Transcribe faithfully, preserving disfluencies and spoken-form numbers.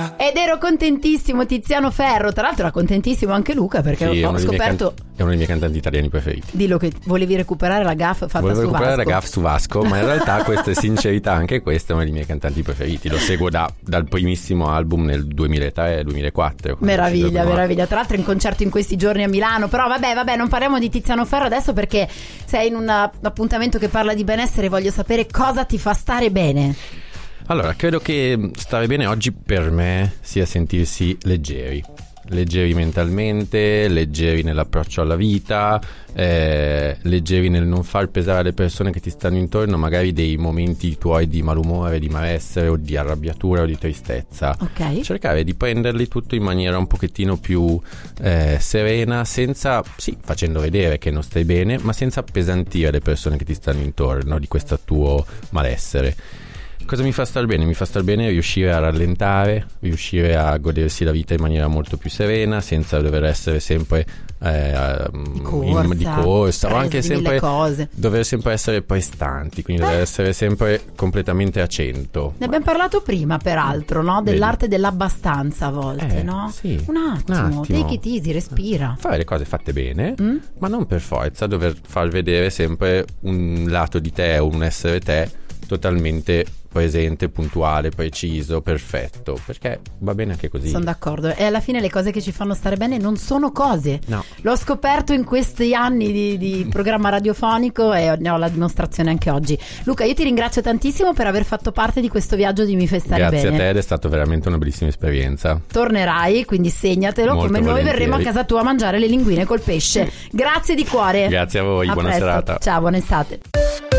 vita. Ed ero contentissimo, Tiziano Ferro. Tra l'altro era contentissimo anche Luca, perché sì, ho scoperto can- è uno dei miei cantanti italiani preferiti. Dillo che volevi recuperare la gaff fatta Volevo su Vasco. recuperare la gaff su Vasco, ma in realtà questa è sincerità, anche questo è uno dei miei cantanti preferiti. Lo seguo da, dal primissimo album nel duemilatré duemilaquattro. Meraviglia, meraviglia. Tra l'altro in concerto in questi giorni a Milano. Però vabbè, vabbè, non parliamo di Tiziano Ferro adesso, perché sei in un appuntamento che parla di benessere. Voglio sapere cosa ti fa stare bene. Allora, credo che stare bene oggi per me sia sentirsi leggeri. Leggeri mentalmente, leggeri nell'approccio alla vita, eh, leggeri nel non far pesare alle persone che ti stanno intorno magari dei momenti tuoi di malumore, di malessere o di arrabbiatura o di tristezza. Ok. Cercare di prenderli tutto in maniera un pochettino più eh, serena, senza, sì, facendo vedere che non stai bene, ma senza appesantire le persone che ti stanno intorno di questo tuo malessere. Cosa mi fa star bene? Mi fa star bene riuscire a rallentare, riuscire a godersi la vita in maniera molto più serena, senza dover essere sempre eh, di corsa, in, di corsa o anche di sempre cose. Dover sempre essere prestanti, quindi eh. dover essere sempre completamente a cento. Ne abbiamo parlato prima, peraltro, no? Dell'arte Vedi. dell'abbastanza a volte, eh, no? Sì. Un attimo, Un attimo. take it easy, respira. Fare le cose fatte bene, mm? ma non per forza dover far vedere sempre un lato di te o un essere te totalmente presente, puntuale, preciso, perfetto, perché va bene anche così. Sono d'accordo, e alla fine le cose che ci fanno stare bene non sono cose. No. L'ho scoperto in questi anni di, di programma radiofonico e ne ho la dimostrazione anche oggi. Luca, io ti ringrazio tantissimo per aver fatto parte di questo viaggio di Mi fai stare Grazie bene. Grazie a te, ed è stata veramente una bellissima esperienza. Tornerai, quindi segnatelo. Molto come noi volentieri. verremo a casa tua a mangiare le linguine col pesce. Grazie di cuore. Grazie a voi, a buona presto. serata. Ciao, buona estate.